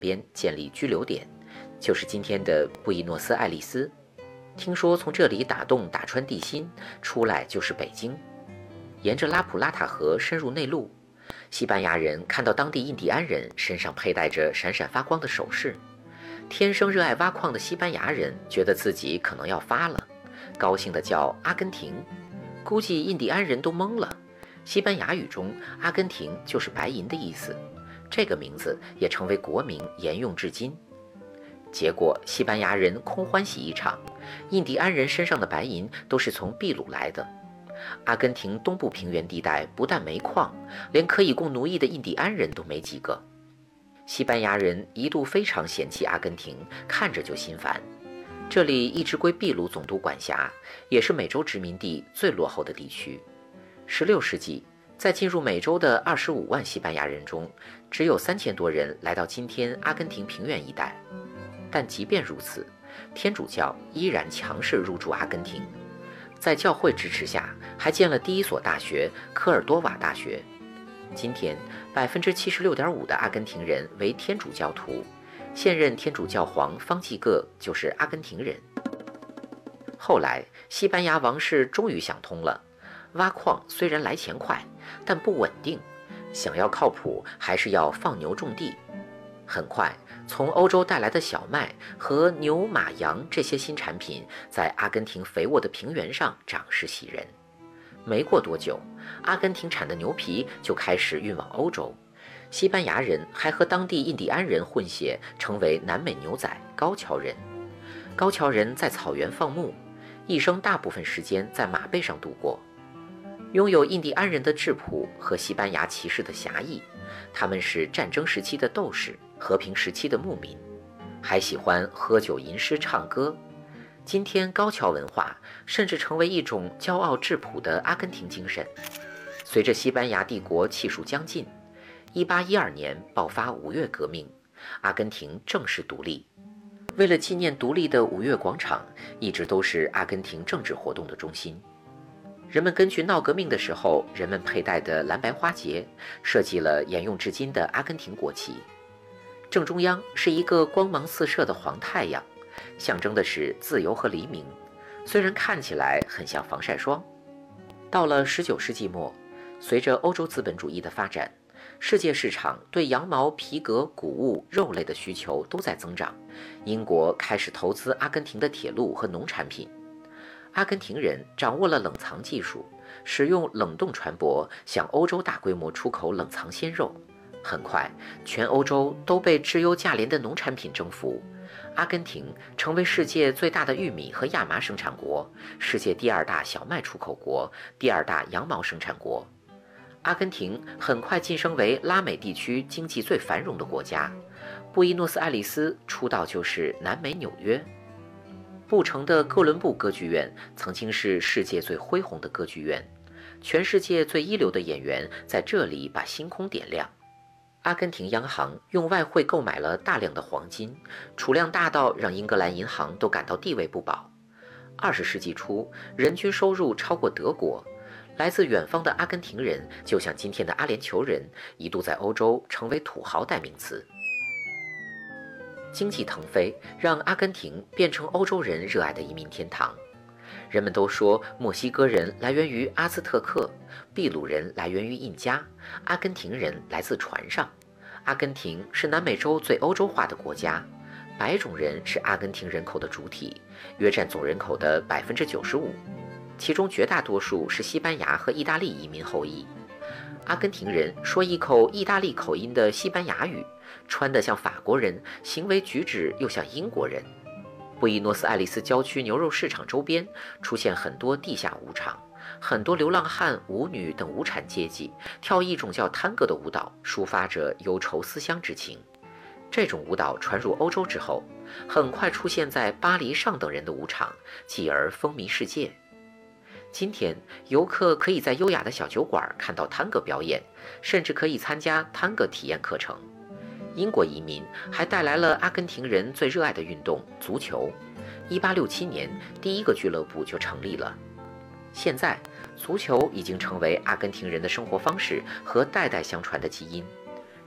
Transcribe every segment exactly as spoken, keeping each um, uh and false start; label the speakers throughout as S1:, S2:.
S1: 边建立居留点，就是今天的布宜诺斯艾利斯。听说从这里打洞打穿地心，出来就是北京。沿着拉普拉塔河深入内陆，西班牙人看到当地印第安人身上佩戴着闪闪发光的首饰，天生热爱挖矿的西班牙人觉得自己可能要发了，高兴地叫阿根廷。估计印第安人都懵了，西班牙语中阿根廷就是白银的意思，这个名字也成为国名，沿用至今。结果西班牙人空欢喜一场，印第安人身上的白银都是从秘鲁来的。阿根廷东部平原地带不但没矿，连可以供奴役的印第安人都没几个。西班牙人一度非常嫌弃阿根廷，看着就心烦。这里一直归秘鲁总督管辖，也是美洲殖民地最落后的地区。十六世纪，在进入美洲的二十五万西班牙人中，只有三千多人来到今天阿根廷平原一带。但即便如此，天主教依然强势入驻阿根廷，在教会支持下，还建了第一所大学——科尔多瓦大学。今天，百分之七十六点五的阿根廷人为天主教徒，现任天主教皇方济各就是阿根廷人。后来，西班牙王室终于想通了，挖矿虽然来钱快，但不稳定，想要靠谱，还是要放牛种地。很快，从欧洲带来的小麦和牛、马、羊这些新产品，在阿根廷肥沃的平原上长势喜人。没过多久，阿根廷产的牛皮就开始运往欧洲，西班牙人还和当地印第安人混血，成为南美牛仔高桥人。高桥人在草原放牧，一生大部分时间在马背上度过，拥有印第安人的质朴和西班牙骑士的侠义。他们是战争时期的斗士，和平时期的牧民，还喜欢喝酒吟诗唱歌。今天高桥文化甚至成为一种骄傲质朴的阿根廷精神。随着西班牙帝国气数将近，一八一二年爆发五月革命，阿根廷正式独立。为了纪念独立的五月广场一直都是阿根廷政治活动的中心。人们根据闹革命的时候人们佩戴的蓝白花节，设计了沿用至今的阿根廷国旗。正中央是一个光芒四射的黄太阳，象征的是自由和黎明，虽然看起来很像防晒霜。到了十九世纪末，随着欧洲资本主义的发展，世界市场对羊毛、皮革、谷物、肉类的需求都在增长。英国开始投资阿根廷的铁路和农产品。阿根廷人掌握了冷藏技术，使用冷冻船舶向欧洲大规模出口冷藏鲜肉。很快，全欧洲都被质优价廉的农产品征服。阿根廷成为世界最大的玉米和亚麻生产国，世界第二大小麦出口国，第二大羊毛生产国。阿根廷很快晋升为拉美地区经济最繁荣的国家。布宜诺斯艾利斯出道就是南美纽约。布城的哥伦布歌剧院曾经是世界最恢宏的歌剧院，全世界最一流的演员在这里把星空点亮。阿根廷央行用外汇购买了大量的黄金，储量大到让英格兰银行都感到地位不保。二十世纪初，人均收入超过德国，来自远方的阿根廷人就像今天的阿联酋人，一度在欧洲成为土豪代名词。经济腾飞让阿根廷变成欧洲人热爱的移民天堂。人们都说墨西哥人来源于阿兹特克，秘鲁人来源于印加，阿根廷人来自船上。阿根廷是南美洲最欧洲化的国家，白种人是阿根廷人口的主体，约占总人口的 百分之九十五， 其中绝大多数是西班牙和意大利移民后裔。阿根廷人说一口意大利口音的西班牙语，穿得像法国人，行为举止又像英国人。布宜诺斯艾利斯郊区牛肉市场周边出现很多地下舞场，很多流浪汉、舞女等无产阶级跳一种叫探戈的舞蹈，抒发着忧愁思乡之情。这种舞蹈传入欧洲之后，很快出现在巴黎上等人的舞场，继而风靡世界。今天，游客可以在优雅的小酒馆看到探戈表演，甚至可以参加探戈体验课程。英国移民还带来了阿根廷人最热爱的运动——足球。一八六七年，第一个俱乐部就成立了。现在，足球已经成为阿根廷人的生活方式和代代相传的基因。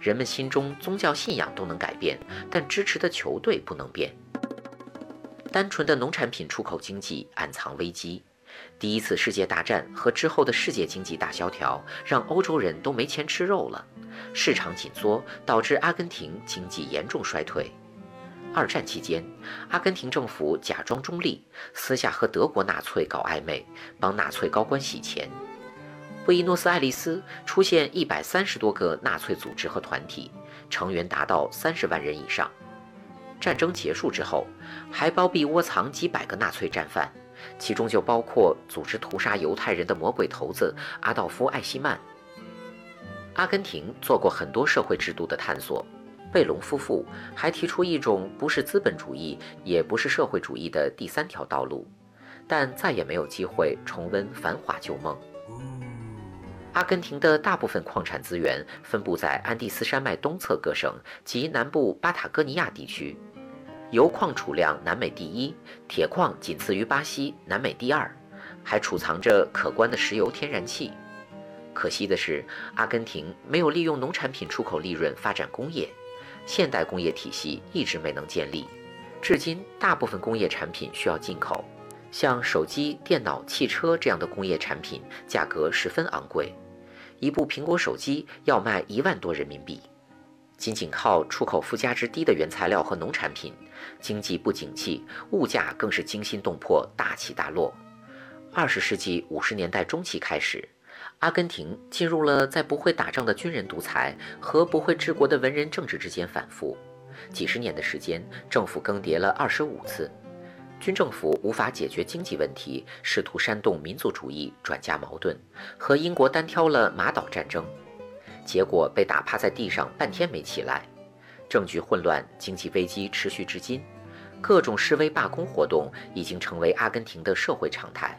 S1: 人们心中宗教信仰都能改变，但支持的球队不能变。单纯的农产品出口经济暗藏危机。第一次世界大战和之后的世界经济大萧条，让欧洲人都没钱吃肉了，市场紧缩导致阿根廷经济严重衰退。二战期间，阿根廷政府假装中立，私下和德国纳粹搞暧昧，帮纳粹高官洗钱。布宜诺斯艾利斯出现一百三十多个纳粹组织和团体，成员达到三十万人以上。战争结束之后，还包庇窝藏几百个纳粹战犯，其中就包括组织屠杀犹太人的魔鬼头子阿道夫·艾希曼。阿根廷做过很多社会制度的探索，贝隆夫妇还提出一种不是资本主义也不是社会主义的第三条道路，但再也没有机会重温繁华旧梦。阿根廷的大部分矿产资源分布在安第斯山脉东侧各省及南部巴塔哥尼亚地区，油矿储量南美第一，铁矿仅次于巴西，南美第二，还储藏着可观的石油天然气。可惜的是，阿根廷没有利用农产品出口利润发展工业，现代工业体系一直没能建立，至今大部分工业产品需要进口，像手机、电脑、汽车这样的工业产品价格十分昂贵，一部苹果手机要卖一万多人民币。仅仅靠出口附加值低的原材料和农产品，经济不景气，物价更是惊心动魄，大起大落。二十世纪五十年代中期开始，阿根廷进入了在不会打仗的军人独裁和不会治国的文人政治之间反复。几十年的时间，政府更迭了二十五次，军政府无法解决经济问题，试图煽动民族主义，转嫁矛盾，和英国单挑了马岛战争，结果被打趴在地上，半天没起来。政局混乱，经济危机持续至今，各种示威罢工活动已经成为阿根廷的社会常态。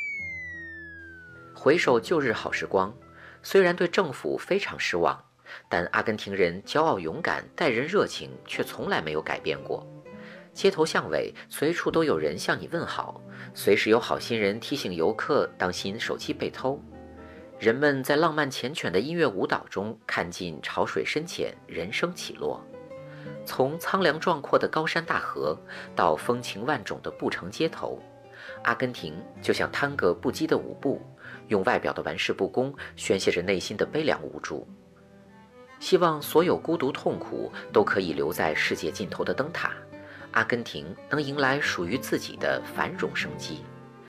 S1: 回首旧日好时光，虽然对政府非常失望，但阿根廷人骄傲勇敢，待人热情，却从来没有改变过。街头巷尾随处都有人向你问好，随时有好心人提醒游客当心手机被偷。人们在浪漫缱绻的音乐舞蹈中看尽潮水深浅，人生起落。从苍凉壮阔的高山大河到风情万种的布城街头，阿根廷就像探戈不羁的舞步，用外表的玩世不恭宣泄着内心的悲凉无助。希望所有孤独痛苦都可以留在世界尽头的灯塔，阿根廷能迎来属于自己的繁荣生机。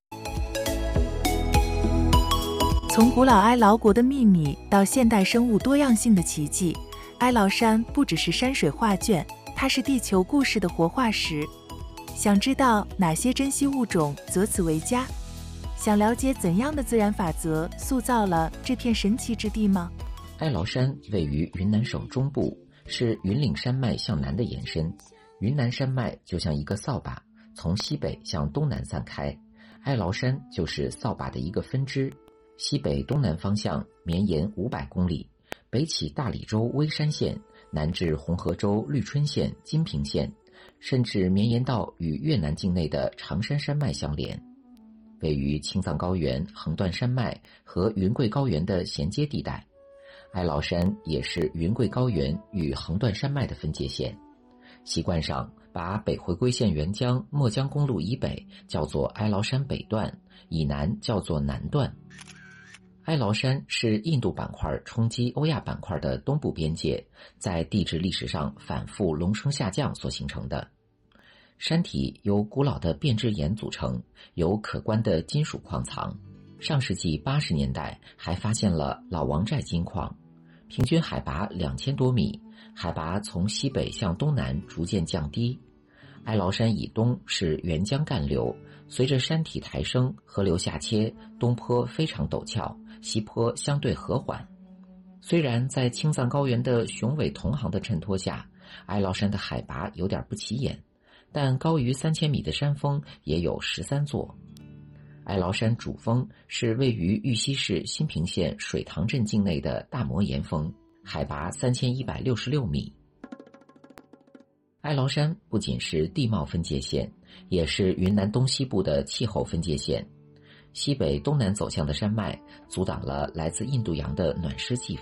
S2: 从古老埃劳国的秘密到现代生物多样性的奇迹，埃劳山不只是山水画卷，它是地球故事的活化石。想知道哪些珍稀物种择此为家？想了解怎样的自然法则塑造了这片神奇之地吗？
S3: 埃劳山位于云南省中部，是云岭山脉向南的延伸。云南山脉就像一个扫把，从西北向东南散开，埃劳山就是扫把的一个分支。西北东南方向绵延五百公里，北起大理州微山县，南至红河州绿春县、金平县，甚至绵延到与越南境内的长山山脉相连。位于青藏高原、横断山脉和云贵高原的衔接地带，埃劳山也是云贵高原与横断山脉的分界线。习惯上把北回归线沅江墨江公路以北叫做埃劳山北段，以南叫做南段。埃劳山是印度板块冲击欧亚板块的东部边界，在地质历史上反复隆升下降所形成的。山体由古老的变质岩组成，有可观的金属矿藏。上世纪八十年代还发现了老王寨金矿，平均海拔两千多米，海拔从西北向东南逐渐降低。埃劳山以东是沅江干流，随着山体抬升，河流下切，东坡非常陡峭，西坡相对和缓。虽然在青藏高原的雄伟同行的衬托下，埃劳山的海拔有点不起眼，但高于三千米的山峰也有十三座。埃劳山主峰是位于玉溪市新平县水塘镇境内的大摩岩峰，海拔三千一百六十六米。埃劳山不仅是地貌分界线，也是云南东西部的气候分界线。西北东南走向的山脉阻挡了来自印度洋的暖湿季风，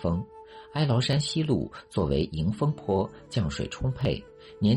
S3: 哀牢山西麓作为迎风坡，降水充沛，年